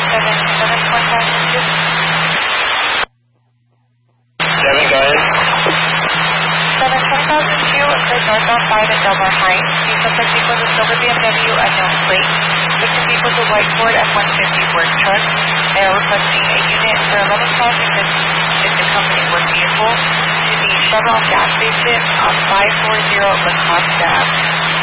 7, go ahead. 710,002 occurred northbound 5 at Delmar Heights. The subject equals a silver BMW unknown plate. Victim equals a white Ford F-150 work truck. They are requesting a unit for 11 calls in the company work vehicle to the Chevron gas station on 540 Lacoste Ave.